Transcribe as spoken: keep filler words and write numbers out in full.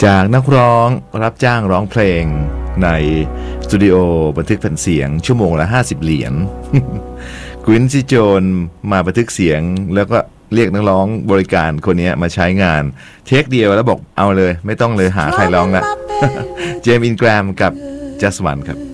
จากนักร้องรับจ้างร้องเพลงในสตูดิโอบันทึกแผ่นเสียงชั่วโมงละห้าสิบเหรียญ ควินซี่โจนมาบันทึกเสียงแล้วก็เรียกนักร้องบริการคนนี้มาใช้งานเทคเดียวแล้วบอกเอาเลยไม่ต้องเลยหาใครร้องละ เจมส์อินแกรมกับจัสวันครับ